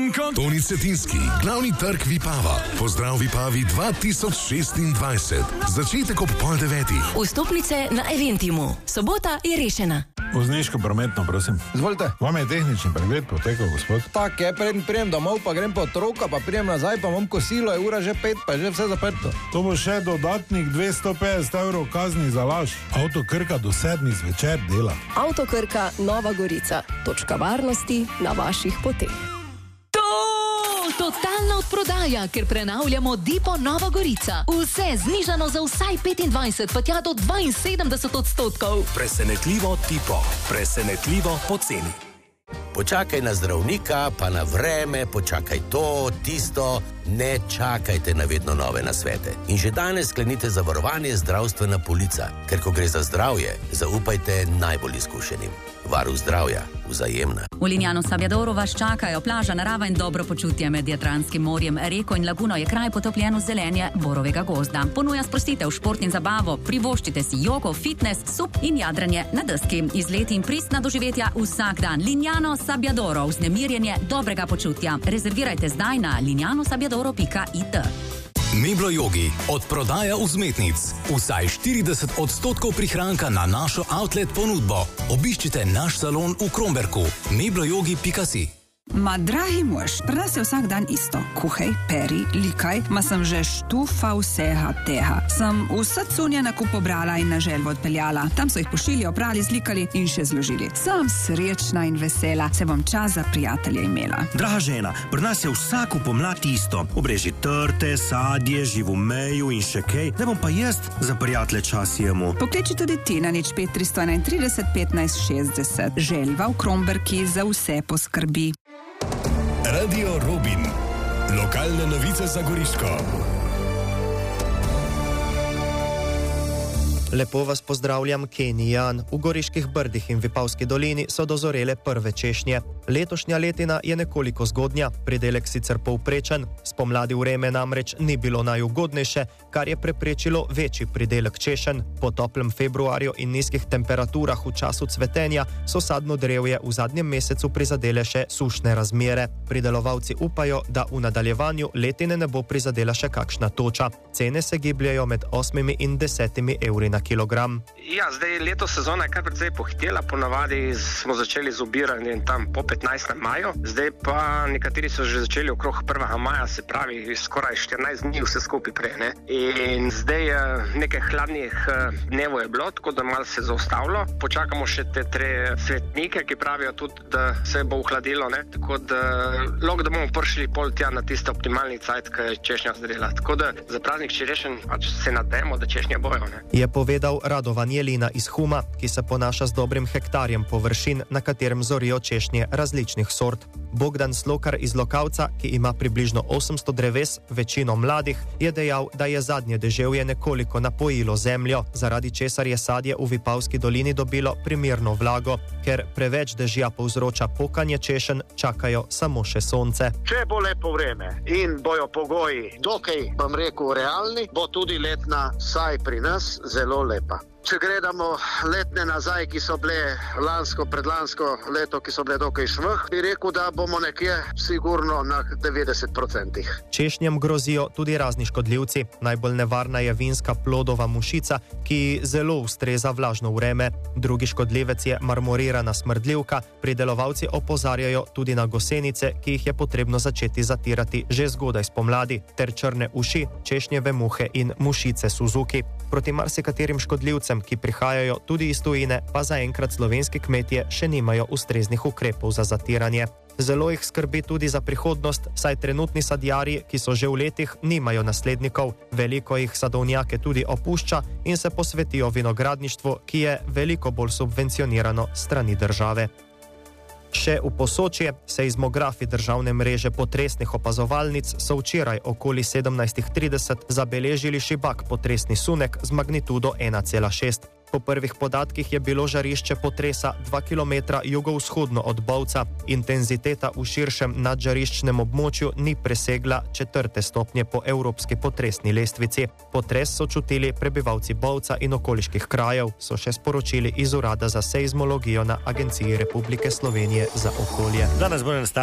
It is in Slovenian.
Toni Cetinski, glavni trg Vipava. Pozdrav Vipavi 2026. Začetek ob 8:30. Vstopnice na Eventimu. Sobota je rešena. Vozniško prometno, prosim. Izvolite. Vam je tehnični pregled potekal, gospod? Tak je, prijem domov, pa grem po otroka, pa prijem nazaj, pa imam kosilo, je ura že 5, pa je že vse zaprto. To bo še dodatnih 250 evrov kazni za laž. Avto Krka do 7 zvečer dela. Avto Krka Nova Gorica. Točka varnosti na vaših poteh. Totalna odprodaja, ker prenavljamo Dipo Nova Gorica. Vse znižano za vsaj 25, pa tja do 72%. Presenetljivo Dipo. Presenetljivo poceni. Počakaj na zdravnika, pa na vreme, počakaj to, tisto. Ne čakajte na vedno nove nasvete. In že danes sklenite zavarovanje zdravstvena polica, ker ko gre za zdravje, zaupajte najbolj izkušenim. Varuh zdravja, Vzajemna. V Lignano Sabbiadoru vas čakajo plaža, narava in dobro počutje med Jadranskim morjem. Reko in laguno je kraj potopljen v zelenje borovega gozda. Ponuja sprostitev, šport in zabavo, privoščite si jogo, fitness, sup in jadranje na deski. Izleti in pristna doživetja vsak dan. Lignano Sabbiadoro, vznemirjenje dobrega počutja. Rezervirajte zdaj na lignanosabiadoro.it. Meblo Yogi, odprodaja vzmetnic. Vsaj 40% prihranka na našo outlet ponudbo. Obiščite naš salon v Kromberku. mebloyogi.si. Ma, dragi mož, pri nas je vsak dan isto. Kuhaj, peri, likaj, ma sem že štufa vsega tega. Sem vse cunje na kup pobrala in na želvo odpeljala. Tam so jih pošili, oprali, zlikali in še zložili. Sem srečna in vesela, se bom čas za prijatelje imela. Draga žena, pri nas je vsako pomlad isto. Obreži trte, sadje, živomeju in še kaj. Ne bom pa jaz za prijatelje čas jemu. Pokliči tudi ti na 05 331 15 60. Želva v Kromberki za vse poskrbi. Radio Robin. Lokalne novice za Goriško. Lepo vas pozdravljam, Kenny Jan. V Goriških brdih in Vipavski dolini so dozorele prve češnje. Letošnja letina je nekoliko zgodnja, pridelek sicer povprečen, spomladi vreme namreč ni bilo najugodnejše, kar je preprečilo večji pridelek češenj. Po toplem februarju in nizkih temperaturah v času cvetenja so sadno drevje v zadnjem mesecu prizadele še sušne razmere. Pridelovalci upajo, da v nadaljevanju letine ne bo prizadela še kakšna toča. Cene se gibljajo med 8 in 10 evri na kilogram. Ja, zdaj letos sezona je kar precej pohitela, ponavadi smo začeli z obiranjem tam po 15. maju, zdaj pa nekateri so že začeli okrog 1. maja, se pravi skoraj 14 dni vse skupaj prej, ne. In zdaj nekaj hladnih dnevov je bilo, tako da malo se zaustavilo. Počakamo še te 3 svetnike, ki pravijo tudi, da se bo ohladilo, ne. Tako da lahko da bomo prišli pol tja na tiste optimalni cajt, ki je češnja zrela. Tako da za praznik čerešenj pač se nadejamo, da češnje bojo, ne. Je povedal Radovan Jelina iz Huma, ki se ponaša z dobrim hektarjem površin, na katerem zorijo češnje različnih sort. Bogdan Slokar iz Lokavca, ki ima približno 800 dreves, večino mladih, je dejal, da je zadnje deževje nekoliko napojilo zemljo, zaradi česar je sadje v Vipavski dolini dobilo primerno vlago. Ker preveč dežja povzroča pokanje češenj, čakajo samo še sonce. Če bo lepo vreme in bojo pogoji dokaj, bom rekel, realni, bo tudi letna saj pri nas zelo lepa. Če gledamo letne nazaj, ki so bile lansko, predlansko leto, ki so bile dokaj švh, bi rekel, da bomo nekje sigurno na 90%. Češnjem grozijo tudi razni škodljivci. Najbolj nevarna je vinska plodova mušica, ki zelo ustreza vlažno vreme. Drugi škodljivec je marmorirana smrdljivka. Pridelovalci opozarjajo tudi na gosenice, ki jih je potrebno začeti zatirati že zgodaj spomladi, ter črne uši, češnjeve muhe in mušice Suzuki. Proti marsikaterim škodljivcem, ki prihajajo tudi iz tujine, pa zaenkrat slovenski kmetje še nimajo ustreznih ukrepov za zatiranje. Zelo jih skrbi tudi za prihodnost, saj trenutni sadjarji, ki so že v letih, nimajo naslednikov. Veliko jih sadovnjake tudi opušča in se posvetijo vinogradništvu, ki je veliko bolj subvencionirano strani države. Še v Posočje, seizmografi državne mreže potresnih opazovalnic so včeraj okoli 17:30 zabeležili šibak potresni sunek z magnitudo 1,6. Po prvih podatkih je bilo žarišče potresa 2 km jugovzhodno od Bovca. Intenziteta v širšem nadžariščnem območju ni presegla 4. stopnje po evropski potresni lestvici. Potres so čutili prebivalci Bovca in okoliških krajev, so še sporočili iz Urada za seizmologijo na Agenciji Republike Slovenije za okolje. Danes bo